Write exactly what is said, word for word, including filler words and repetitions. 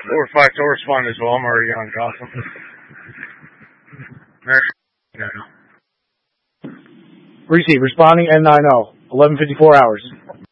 Four five to respond as well. I'm already on Gotham. Receive, responding N nine zero, eleven fifty-four hours.